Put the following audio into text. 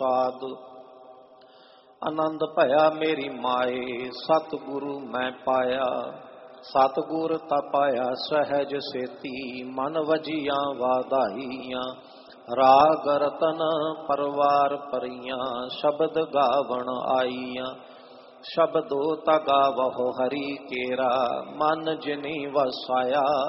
ਸਾਧ। ਆਨੰਦ ਭਇਆ ਮੇਰੀ ਮਾਏ, ਸਤਿਗੁਰੂ ਮੈਂ ਪਾਇਆ। ਸਤਿਗੁਰ ਤਾ ਪਾਇਆ ਸਹਿਜ ਸੇਤੀ, ਮਨ ਵਜੀਆਂ ਵਾਧਾਈਆਂ। ਰਾਗ ਰਤਨ ਪਰਵਾਰ ਪਰੀਆਂ, ਸ਼ਬਦ ਗਾਵਣ ਆਈਆਂ। ਸ਼ਬਦੋ ਤਾ ਗਾਵਹੁ ਹਰੀ ਕੇਰਾ, ਮਨ ਜਿਨੀ ਵਸਾਇਆ।